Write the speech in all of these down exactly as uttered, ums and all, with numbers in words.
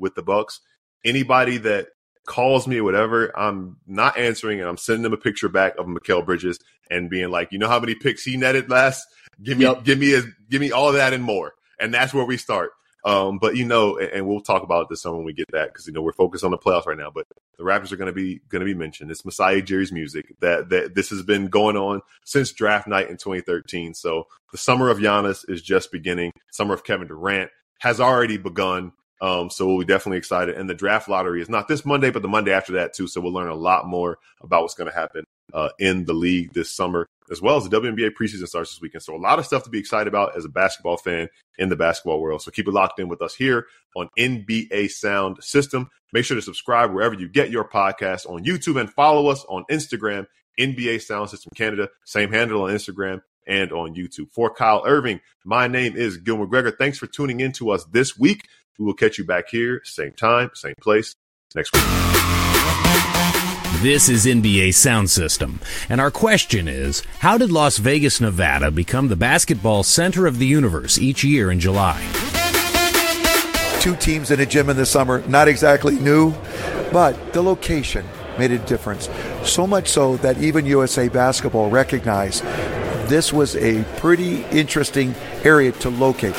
with the Bucks. Anybody that calls me or whatever, I'm not answering, and I'm sending them a picture back of Mikal Bridges and being like, you know how many picks he netted last? Give me, yep. give me, a, give me all that and more. And that's where we start. Um, but you know, and, and we'll talk about this some when we get that, because you know we're focused on the playoffs right now. But the Raptors are going to be going to be mentioned. It's Masai Ujiri's music that that this has been going on since draft night in twenty thirteen. So the summer of Giannis is just beginning. Summer of Kevin Durant has already begun. Um, so we'll be definitely excited. And the draft lottery is not this Monday, but the Monday after that too. So we'll learn a lot more about what's going to happen uh, in the league this summer, as well as the W N B A preseason starts this weekend. So a lot of stuff to be excited about as a basketball fan in the basketball world. So keep it locked in with us here on N B A Sound System. Make sure to subscribe wherever you get your podcast on YouTube, and follow us on Instagram, N B A Sound System Canada. Same handle on Instagram and on YouTube. For Kyle Irving, my name is Gil McGregor. Thanks for tuning in to us this week. We will catch you back here, same time, same place, next week. This is N B A Sound System, and our question is, how did Las Vegas, Nevada become the basketball center of the universe each year in July? Two teams in a gym in the summer, not exactly new, but the location made a difference. So much so that even U S A Basketball recognized this was a pretty interesting area to locate.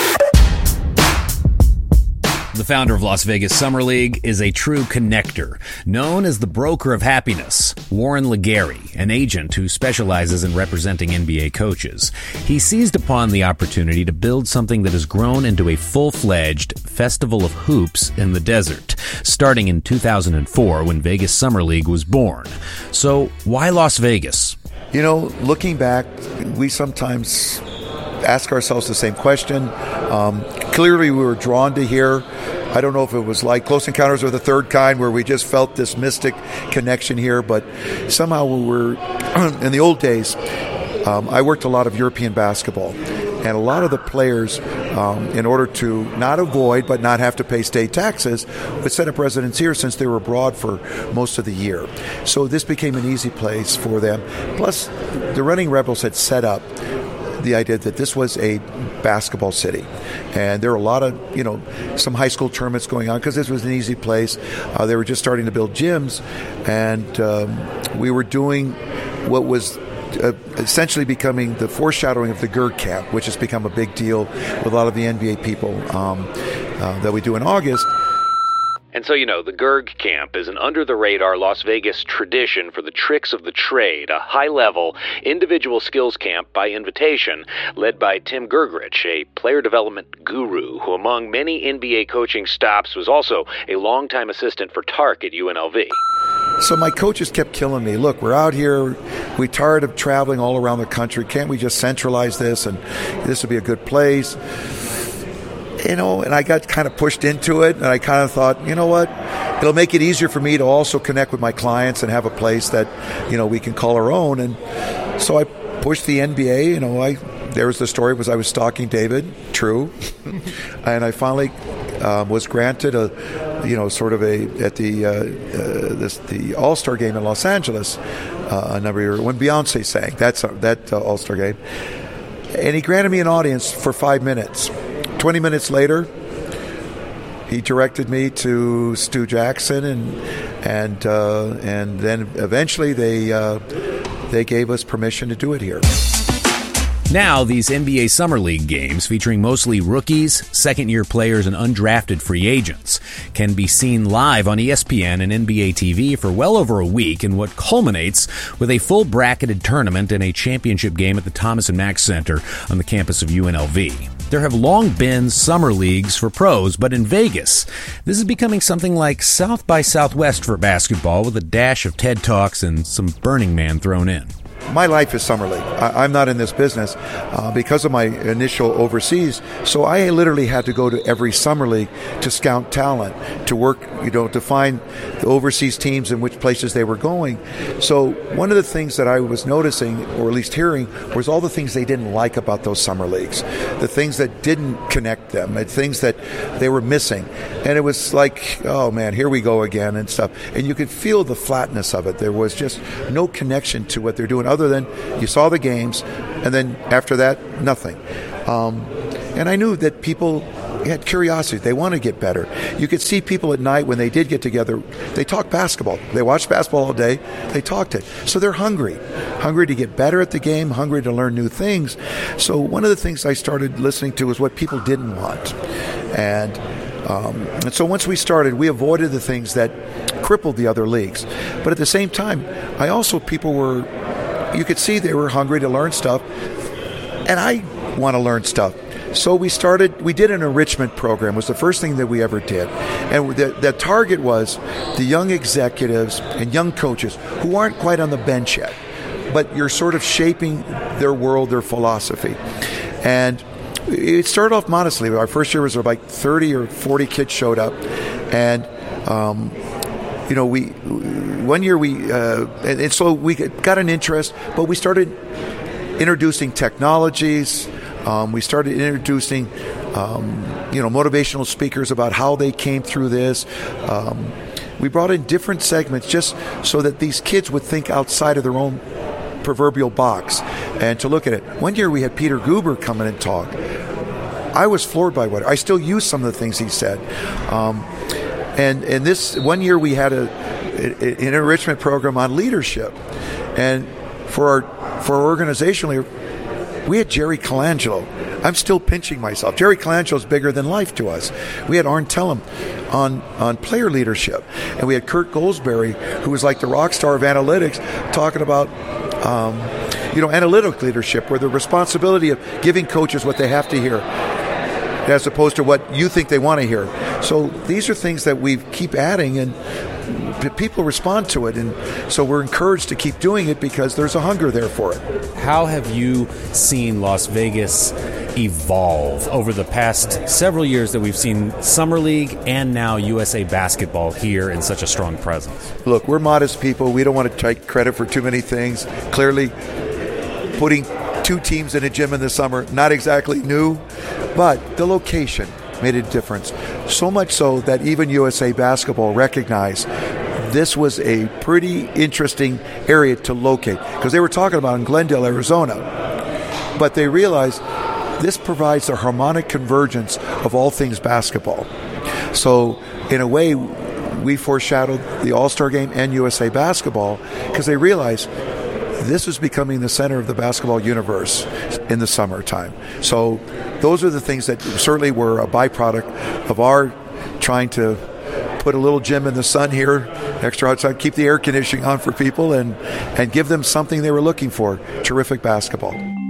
The founder of Las Vegas Summer League is a true connector, known as the broker of happiness, Warren Legary, an agent who specializes in representing N B A coaches. He seized upon the opportunity to build something that has grown into a full-fledged festival of hoops in the desert, starting in two thousand four when Vegas Summer League was born. So why Las Vegas? You know, looking back, we sometimes ask ourselves the same question. Um, clearly, we were drawn to here. I don't know if it was like Close Encounters of the Third Kind, where we just felt this mystic connection here, but somehow we were, in the old days, um, I worked a lot of European basketball, and a lot of the players, um, in order to not avoid but not have to pay state taxes, would set up residence here since they were abroad for most of the year. So this became an easy place for them. Plus, the Running Rebels had set up the idea that this was a basketball city, and there were a lot of, you know, some high school tournaments going on because this was an easy place. Uh, they were just starting to build gyms, and um, we were doing what was uh, essentially becoming the foreshadowing of the G E R D camp, which has become a big deal with a lot of the N B A people um, uh, that we do in August. And so, you know, the G E R D Camp is an under-the-radar Las Vegas tradition for the tricks of the trade, a high-level individual skills camp by invitation led by Tim Gergerich, a player development guru who, among many N B A coaching stops, was also a longtime assistant for Tark at U N L V. So my coaches kept killing me. Look, we're out here. We're tired of traveling all around the country. Can't we just centralize this, and this would be a good place? You know, and I got kind of pushed into it, and I kind of thought, you know what, it'll make it easier for me to also connect with my clients and have a place that, you know, we can call our own. And so I pushed the N B A. You know, I there was the story was I was stalking David, true, and I finally um, was granted a, you know, sort of a at the uh, uh, this the All-Star game in Los Angeles uh, a number of years when Beyonce sang. That's uh, that uh, All-Star game, and he granted me an audience for five minutes. Twenty minutes later, he directed me to Stu Jackson, and and uh, and then eventually they uh, they gave us permission to do it here. Now, these N B A Summer League games, featuring mostly rookies, second-year players, and undrafted free agents, can be seen live on E S P N and N B A T V for well over a week, in what culminates with a full bracketed tournament and a championship game at the Thomas and Mack Center on the campus of U N L V. There have long been summer leagues for pros, but in Vegas, this is becoming something like South by Southwest for basketball, with a dash of TED Talks and some Burning Man thrown in. My life is Summer League. I, I'm not in this business uh, because of my initial overseas. So I literally had to go to every Summer League to scout talent, to work, you know, to find the overseas teams and which places they were going. So one of the things that I was noticing, or at least hearing, was all the things they didn't like about those Summer Leagues, the things that didn't connect them, the things that they were missing. And it was like, oh man, here we go again and stuff. And you could feel the flatness of it. There was just no connection to what they're doing, other than you saw the games, and then after that, nothing. Um, and I knew that people had curiosity. They want to get better. You could see people at night when they did get together, they talk basketball. They watch basketball all day. They talked it. So they're hungry, hungry to get better at the game, hungry to learn new things. So one of the things I started listening to was what people didn't want. And, um, and so once we started, we avoided the things that crippled the other leagues. But at the same time, I also, people were, you could see they were hungry to learn stuff. And I want to learn stuff. So we started, we did an enrichment program. It was the first thing that we ever did. And the, the target was the young executives and young coaches who aren't quite on the bench yet, but you're sort of shaping their world, their philosophy. And it started off modestly. Our first year was like thirty or forty kids showed up. And, um, you know, we, one year we, uh, and, and so we got an interest, but we started introducing technologies. Um, we started introducing, um, you know, motivational speakers about how they came through this. Um, we brought in different segments just so that these kids would think outside of their own proverbial box and to look at it. One year we had Peter Guber come in and talk. I was floored by what I still use some of the things he said. Um, and and this one year we had a, a an enrichment program on leadership, and for our for our organizational. We had Jerry Colangelo. I'm still pinching myself. Jerry Colangelo is bigger than life to us. We had Arn Tellem on, on player leadership. And we had Kurt Goldsberry, who was like the rock star of analytics, talking about um, you know, analytic leadership, where the responsibility of giving coaches what they have to hear as opposed to what you think they want to hear. So these are things that we keep adding, and people respond to it, and so we're encouraged to keep doing it because there's a hunger there for it. How have you seen Las Vegas evolve over the past several years that we've seen Summer League and now U S A Basketball here in such a strong presence? Look, we're modest people. We don't want to take credit for too many things. Clearly, putting two teams in a gym in the summer, not exactly new, but the location made a difference. So much so that even U S A Basketball recognized this was a pretty interesting area to locate, because they were talking about in Glendale, Arizona, but they realized this provides a harmonic convergence of all things basketball. So in a way, we foreshadowed the All-Star Game and U S A Basketball because they realized this was becoming the center of the basketball universe in the summertime. So those are the things that certainly were a byproduct of our trying to put a little gym in the sun here, extra outside, keep the air conditioning on for people, and, and give them something they were looking for, terrific basketball.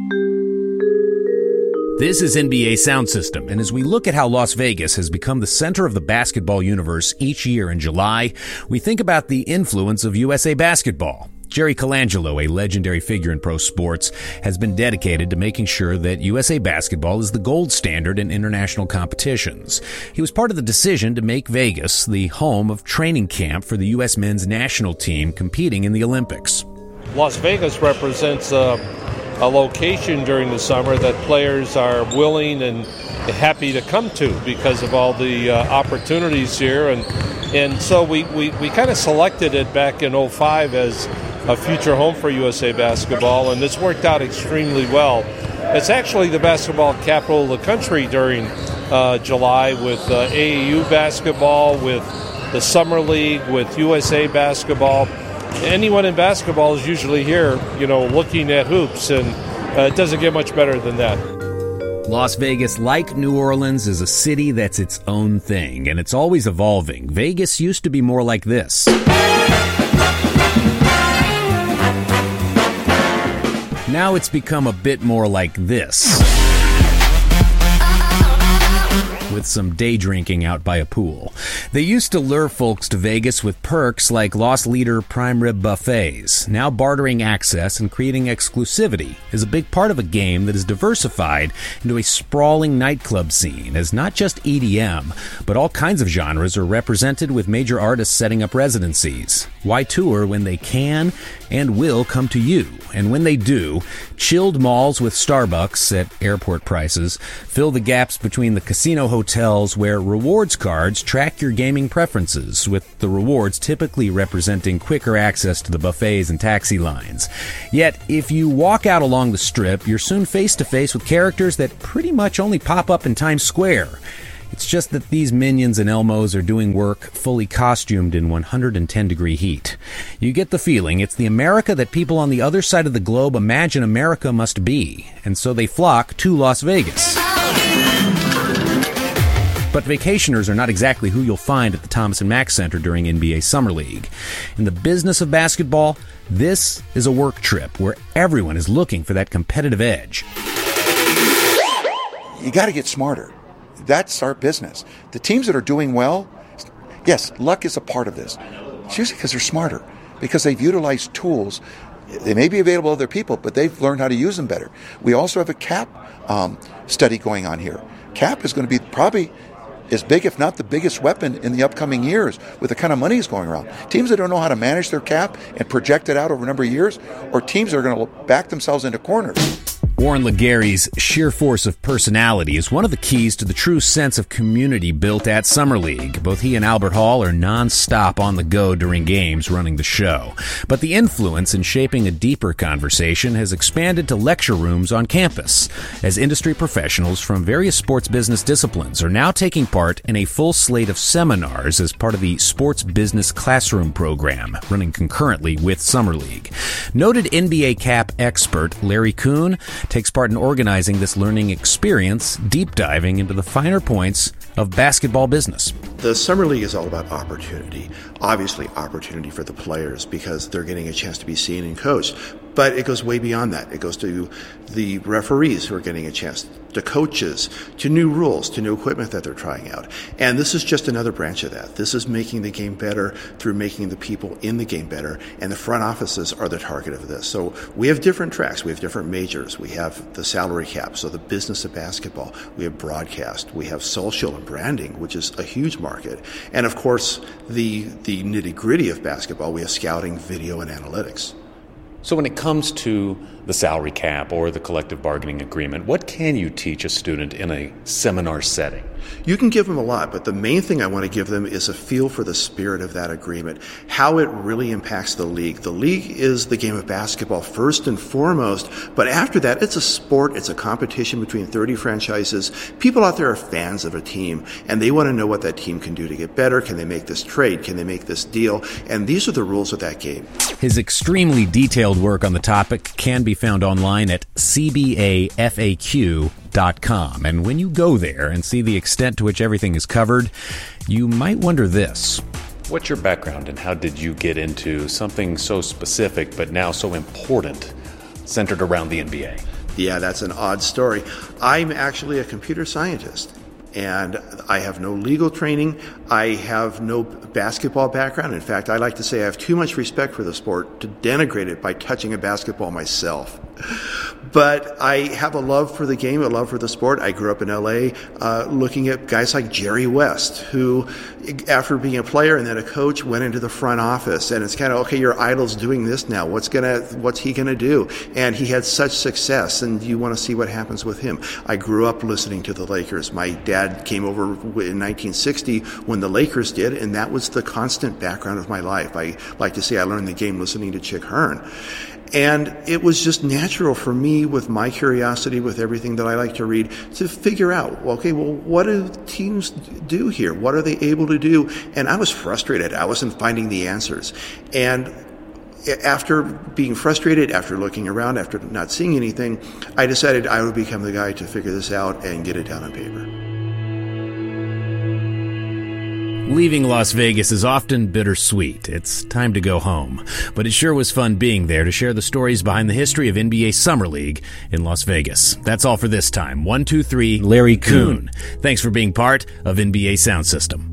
This is N B A Sound System, and as we look at how Las Vegas has become the center of the basketball universe each year in July, we think about the influence of U S A Basketball. Jerry Colangelo, a legendary figure in pro sports, has been dedicated to making sure that U S A Basketball is the gold standard in international competitions. He was part of the decision to make Vegas the home of training camp for the U S men's national team competing in the Olympics. Las Vegas represents a, a location during the summer that players are willing and happy to come to because of all the uh, opportunities here. And and so we, we, we kind of selected it back in oh five as a future home for U S A Basketball, and it's worked out extremely well. It's actually the basketball capital of the country during uh, July, with uh, A A U basketball, with the Summer League, with U S A Basketball. Anyone in basketball is usually here, you know, looking at hoops, and uh, it doesn't get much better than that. Las Vegas, like New Orleans, is a city that's its own thing, and it's always evolving. Vegas used to be more like this. Now it's become a bit more like this, with some day drinking out by a pool. They used to lure folks to Vegas with perks like loss leader prime rib buffets. Now bartering access and creating exclusivity is a big part of a game that is diversified into a sprawling nightclub scene, as not just E D M, but all kinds of genres are represented, with major artists setting up residencies. Why tour when they can and will come to you? And when they do, chilled malls with Starbucks at airport prices fill the gaps between the casino hotels, where rewards cards track your gaming preferences, with the rewards typically representing quicker access to the buffets and taxi lines. Yet, if you walk out along the Strip, you're soon face to face with characters that pretty much only pop up in Times Square. It's just that these minions and Elmos are doing work fully costumed in one hundred ten degree heat. You get the feeling it's the America that people on the other side of the globe imagine America must be, and so they flock to Las Vegas. But vacationers are not exactly who you'll find at the Thomas and Mack Center during N B A Summer League. In the business of basketball, this is a work trip where everyone is looking for that competitive edge. You got to get smarter. That's our business. The teams that are doing well, yes, luck is a part of this. It's usually because they're smarter, because they've utilized tools. They may be available to other people, but they've learned how to use them better. We also have a cap um, study going on here. Cap is going to be probably as big, if not the biggest weapon in the upcoming years with the kind of money that's going around. Teams that don't know how to manage their cap and project it out over a number of years, or teams that are going to back themselves into corners. Warren Legary's sheer force of personality is one of the keys to the true sense of community built at Summer League. Both he and Albert Hall are non-stop on the go during games running the show. But the influence in shaping a deeper conversation has expanded to lecture rooms on campus, as industry professionals from various sports business disciplines are now taking part in a full slate of seminars as part of the Sports Business Classroom program, running concurrently with Summer League. Noted N B A cap expert Larry Kuhn takes part in organizing this learning experience, deep diving into the finer points of basketball business. The Summer League is all about opportunity. Obviously, opportunity for the players because they're getting a chance to be seen and coached. But it goes way beyond that. It goes to the referees who are getting a chance, to coaches, to new rules, to new equipment that they're trying out. And this is just another branch of that. This is making the game better through making the people in the game better. And the front offices are the target of this. So we have different tracks. We have different majors. We have the salary cap, so the business of basketball. We have broadcast. We have social and branding, which is a huge market. And of course, the the nitty-gritty of basketball, we have scouting, video, and analytics. So when it comes to the salary cap or the collective bargaining agreement, what can you teach a student in a seminar setting? You can give them a lot, but the main thing I want to give them is a feel for the spirit of that agreement, how it really impacts the league. The league is the game of basketball first and foremost, but after that, it's a sport, it's a competition between thirty franchises. People out there are fans of a team, and they want to know what that team can do to get better. Can they make this trade? Can they make this deal? And these are the rules of that game. His extremely detailed work on the topic can be found online at C B A F A Q dot com. And when you go there and see the extent to which everything is covered, you might wonder this. What's your background and how did you get into something so specific but now so important centered around the N B A? Yeah, that's an odd story. I'm actually a computer scientist. And I have no legal training. I have no basketball background. In fact, I like to say I have too much respect for the sport to denigrate it by touching a basketball myself. But I have a love for the game, a love for the sport. I grew up in L A uh, looking at guys like Jerry West, who, after being a player and then a coach, went into the front office. And it's kind of, okay, your idol's doing this now. What's gonna, what's he gonna do? And he had such success, and you want to see what happens with him. I grew up listening to the Lakers. My dad came over in nineteen sixty when the Lakers did, and that was the constant background of my life. I like to say I learned the game listening to Chick Hearn. And it was just natural for me, with my curiosity, with everything that I like to read, to figure out, okay, well, what do teams do here? What are they able to do? And I was frustrated. I wasn't finding the answers. And after being frustrated, after looking around, after not seeing anything, I decided I would become the guy to figure this out and get it down on paper. Leaving Las Vegas is often bittersweet. It's time to go home. But it sure was fun being there to share the stories behind the history of N B A Summer League in Las Vegas. That's all for this time. One, two, three, Larry Kuhn. Thanks for being part of N B A Sound System.